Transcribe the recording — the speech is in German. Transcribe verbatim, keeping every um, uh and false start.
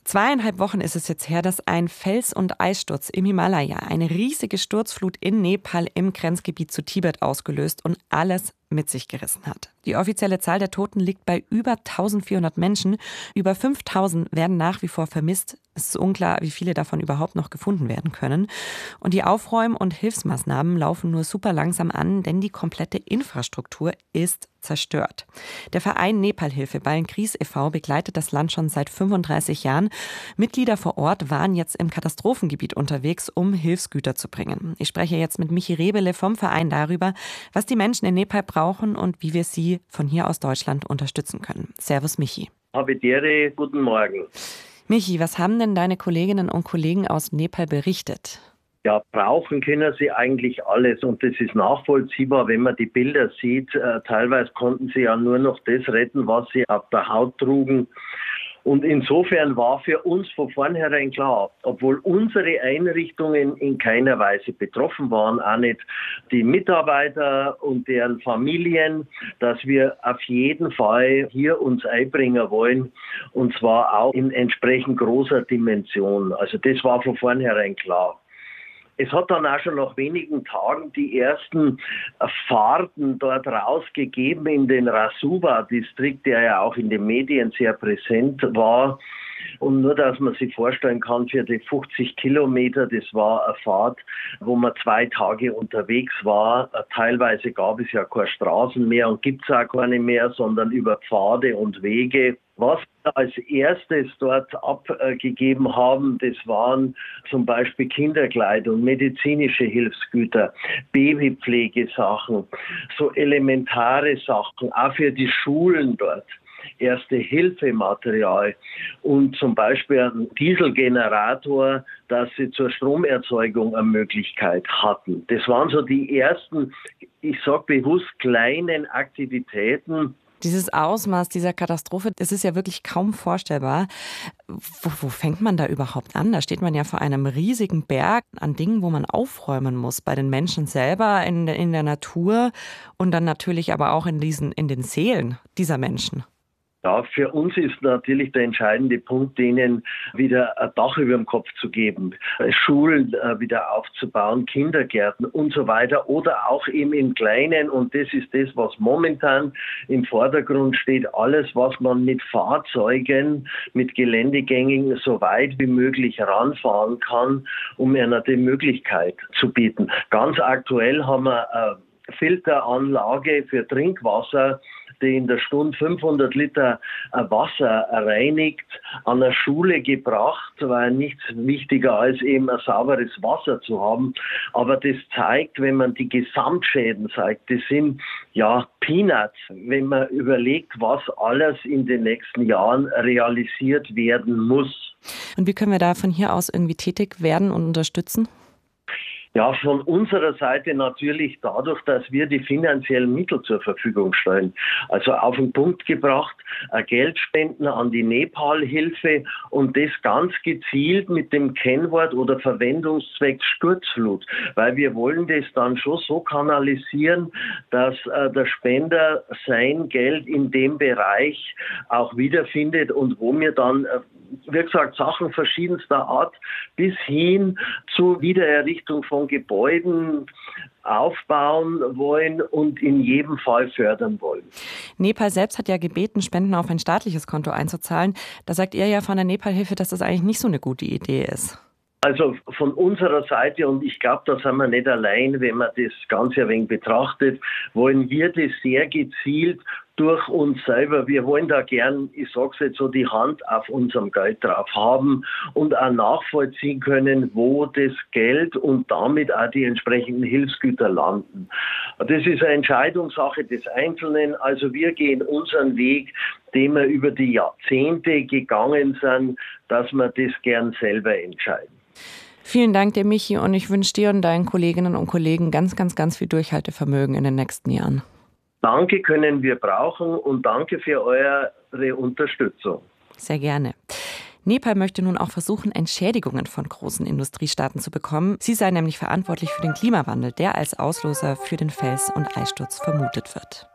Zweieinhalb Wochen ist es jetzt her, dass ein Fels- und Eissturz im Himalaya eine riesige Sturzflut in Nepal im Grenzgebiet zu Tibet ausgelöst und alles mit sich gerissen hat. Die offizielle Zahl der Toten liegt bei über eintausendvierhundert Menschen. Über fünftausend werden nach wie vor vermisst. Es ist unklar, wie viele davon überhaupt noch gefunden werden können. Und die Aufräum- und Hilfsmaßnahmen laufen nur super langsam an, denn die komplette Infrastruktur ist zerstört. Der Verein Nepalhilfe Ballenkries e V begleitet das Land schon seit fünfunddreißig Jahren. Mitglieder vor Ort waren jetzt im Katastrophengebiet unterwegs, um Hilfsgüter zu bringen. Ich spreche jetzt mit Michi Rebele vom Verein darüber, was die Menschen in Nepal brauchen und wie wir sie von hier aus Deutschland unterstützen können. Servus Michi. Habitere, guten Morgen. Michi, was haben denn deine Kolleginnen und Kollegen aus Nepal berichtet? Ja, brauchen können sie eigentlich alles und das ist nachvollziehbar, wenn man die Bilder sieht. Äh, teilweise konnten sie ja nur noch das retten, was sie auf der Haut trugen. Und insofern war für uns von vornherein klar, obwohl unsere Einrichtungen in keiner Weise betroffen waren, auch nicht die Mitarbeiter und deren Familien, dass wir auf jeden Fall hier uns einbringen wollen und zwar auch in entsprechend großer Dimension. Also das war von vornherein klar. Es hat dann auch schon nach wenigen Tagen die ersten Fahrten dort rausgegeben in den Rasuwa-Distrikt, der ja auch in den Medien sehr präsent war. Und nur, dass man sich vorstellen kann, für die fünfzig Kilometer, das war eine Fahrt, wo man zwei Tage unterwegs war. Teilweise gab es ja keine Straßen mehr und gibt es auch keine mehr, sondern über Pfade und Wege. Was wir als erstes dort abgegeben haben, das waren zum Beispiel Kinderkleidung, medizinische Hilfsgüter, Babypflegesachen, so elementare Sachen, auch für die Schulen dort. Erste-Hilfe-Material und zum Beispiel einen Dieselgenerator, dass sie zur Stromerzeugung eine Möglichkeit hatten. Das waren so die ersten, ich sage bewusst, kleinen Aktivitäten. Dieses Ausmaß dieser Katastrophe, das ist ja wirklich kaum vorstellbar. Wo, wo fängt man da überhaupt an? Da steht man ja vor einem riesigen Berg an Dingen, wo man aufräumen muss. Bei den Menschen selber, in, in der Natur und dann natürlich aber auch in, diesen, in den Seelen dieser Menschen. Ja, für uns ist natürlich der entscheidende Punkt, denen wieder ein Dach über dem Kopf zu geben, Schulen wieder aufzubauen, Kindergärten und so weiter oder auch eben im Kleinen. Und das ist das, was momentan im Vordergrund steht, alles, was man mit Fahrzeugen, mit Geländegängen so weit wie möglich ranfahren kann, um einer die Möglichkeit zu bieten. Ganz aktuell haben wir eine Filteranlage für Trinkwasser, die in der Stunde fünfhundert Liter Wasser reinigt, an eine Schule gebracht, weil nichts wichtiger als eben ein sauberes Wasser zu haben. Aber das zeigt, wenn man die Gesamtschäden zeigt, das sind ja Peanuts, wenn man überlegt, was alles in den nächsten Jahren realisiert werden muss. Und wie können wir da von hier aus irgendwie tätig werden und unterstützen? Ja, von unserer Seite natürlich dadurch, dass wir die finanziellen Mittel zur Verfügung stellen. Also auf den Punkt gebracht, Geldspenden an die Nepalhilfe und das ganz gezielt mit dem Kennwort oder Verwendungszweck Sturzflut. Weil wir wollen das dann schon so kanalisieren, dass äh, der Spender sein Geld in dem Bereich auch wiederfindet und wo wir dann äh, wie gesagt, Sachen verschiedenster Art bis hin zur Wiedererrichtung von Gebäuden aufbauen wollen und in jedem Fall fördern wollen. Nepal selbst hat ja gebeten, Spenden auf ein staatliches Konto einzuzahlen. Da sagt ihr ja von der Nepalhilfe, dass das eigentlich nicht so eine gute Idee ist. Also von unserer Seite, und ich glaube, da sind wir nicht allein, wenn man das Ganze ein wenig betrachtet, wollen wir das sehr gezielt durch uns selber. Wir wollen da gern, ich sage es jetzt so, die Hand auf unserem Geld drauf haben und auch nachvollziehen können, wo das Geld und damit auch die entsprechenden Hilfsgüter landen. Das ist eine Entscheidungssache des Einzelnen. Also wir gehen unseren Weg, den wir über die Jahrzehnte gegangen sind, dass wir das gern selber entscheiden. Vielen Dank dir, Michi, und ich wünsche dir und deinen Kolleginnen und Kollegen ganz, ganz, ganz viel Durchhaltevermögen in den nächsten Jahren. Danke können wir brauchen und danke für eure Unterstützung. Sehr gerne. Nepal möchte nun auch versuchen, Entschädigungen von großen Industriestaaten zu bekommen. Sie sei nämlich verantwortlich für den Klimawandel, der als Auslöser für den Fels- und Eissturz vermutet wird.